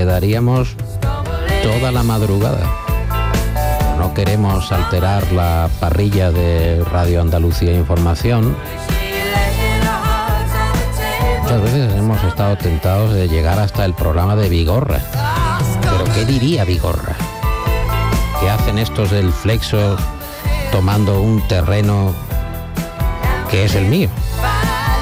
quedaríamos toda la madrugada. No queremos alterar la parrilla de Radio Andalucía Información. Muchas veces hemos estado tentados de llegar hasta el programa de Vigorra. Pero ¿qué diría Vigorra? ¿Qué hacen estos del Flexo tomando un terreno que es el mío?